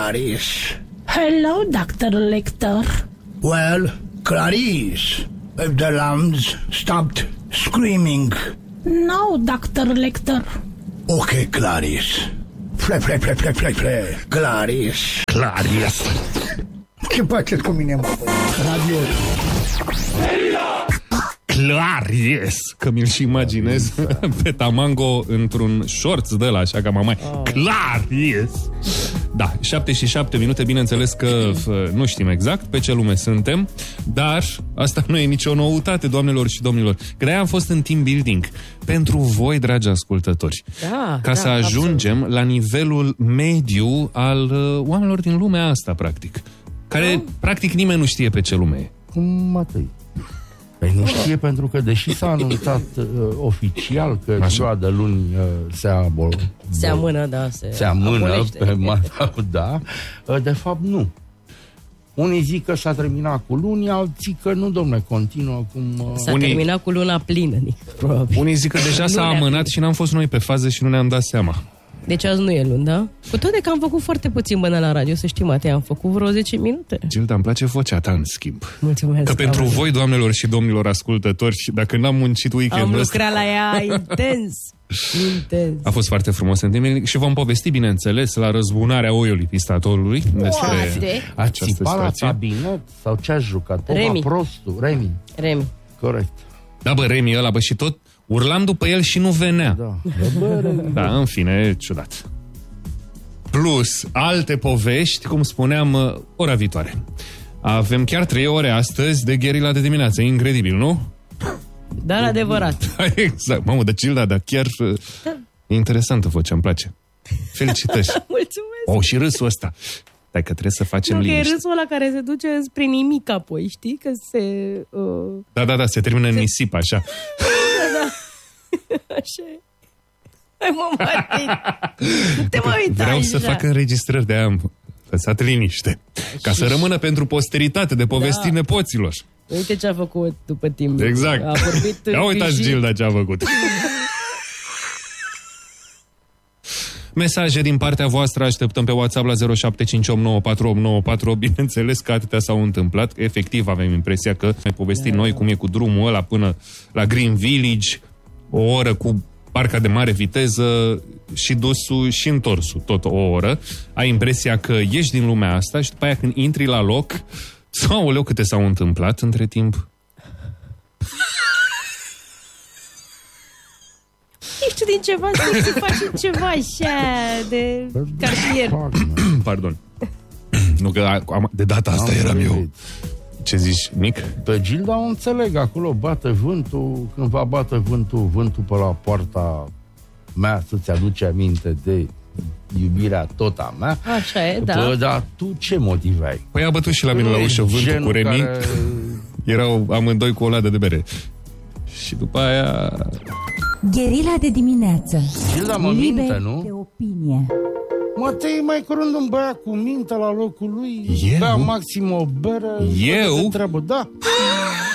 Clarice. Hello, Dr. Lecter. Well, Clarice, if the lambs stopped screaming. No, Dr. Lecter. Okay, Clarice. Play. Clarice. Ce faceți cu mine, mă, băi? Radio. Clarice, că mi-l și imaginez pe Tamango într-un shorts de ăla, așa ca mamai. Clarice! Da, 7:07 minute, bineînțeles că nu știm exact pe ce lume suntem, dar asta nu e nicio noutate, doamnelor și domnilor. Că de-aia am fost în team building pentru voi, dragi ascultători. Ca să ajungem la nivelul mediu al oamenilor din lumea asta, practic. Care, practic, nimeni nu știe pe ce lume e. Cum, Matei? Păi nu știe pentru că, deși s-a anunțat oficial că ziua de luni se amână pe mata, da, de fapt nu. Unii zic că s-a terminat cu luni, alții că nu, domne, continuă cum... S-a terminat cu luna plină, probabil. Unii zic că deja s-a amânat și n-am fost noi pe fază și nu ne-am dat seama. Deci azi nu e luni, da? Cu toate că am făcut foarte puțin până la radio, să știi, Matei, am făcut vreo 10 minute. Gilda, îmi place vocea ta, în schimb. Mulțumesc. Că pentru voi, doamnelor și domnilor ascultători, dacă n-am muncit weekendul ăsta... Am lucrat la ea intens. A fost foarte frumos și vom povesti, bineînțeles, la răzbunarea oiului pistatorului despre a țipat la cabinet sau ce a jucat? Remi. Remi. Corect. Da, bă, Remi ăla, bă, și tot urlam după el și nu venea. Da, în fine, ciudat. Plus alte povești, cum spuneam, ora viitoare. Avem chiar 3 ore astăzi de gherila de dimineață. Incredibil, nu? Dar adevărat. Exact. Mamă, dar Gilda, dar chiar e interesantă vocea, îmi place. Felicitări. Mulțumesc. Și râsul ăsta. Dai că trebuie să facem liniște. Că e râsul ăla care se duce spre nimic apoi, știi? Că se... Da, se termină în nisip, așa. Da. Așa e. Hai, mă, Matei. Nu te mă uita. Vreau să fac înregistrări de aia. Lăsați liniște. Ca să rămână pentru posteritate de povesti nepoților. Uite ce a făcut după timp. Exact. A vorbit. Ia uitați, Gilda, ce a făcut. Mesaje din partea voastră așteptăm pe WhatsApp la 0758948948. Bineînțeles că atâtea s-au întâmplat. Efectiv avem impresia că ai povestit noi cum e cu drumul ăla până la Green Village, o oră cu parca de mare viteză și dusul și întorsul, tot o oră. Ai impresia că ieși din lumea asta și după aia când intri la loc, aoleu, câte s-au întâmplat între timp. Ești din ceva să faci ceva așa de cartier. Pardon. Nu că de data asta eram eu. Ce zici, Nic? Pe Gilda o înțeleg, acolo bate vântul, când va bate vântul pe la poarta mea, să-ți aduce aminte de iubirea tot a mea. Așa e, da. Păi, dar tu ce motive ai? Păi a bătut și la mine la ușă vântul cu Remi. Erau amândoi cu o ladă de bere. Și după aia... Gherila de dimineață. Gilda mă minte, nu? De opinie. Matei, mai curând un băiat cu minte la locul lui. Eu? Bea maxim o bere. Eu? De treabă, da.